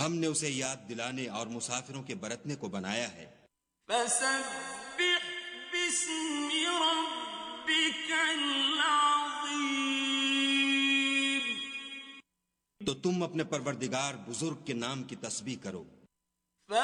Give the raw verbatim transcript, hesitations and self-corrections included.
हमने उसे याद दिलाने और मुसाफिरों के बरतने को बनाया है। फसब्बिह बिस्मि रब्बिकल अज़ीम, तो तुम अपने परवरदिगार बुजुर्ग के नाम की तस्बीह करो।